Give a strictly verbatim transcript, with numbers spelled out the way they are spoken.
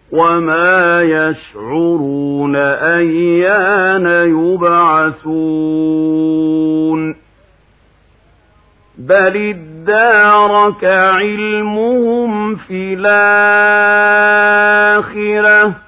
وما يشعرون أيان يبعثون بل ادارك علمهم في الآخرة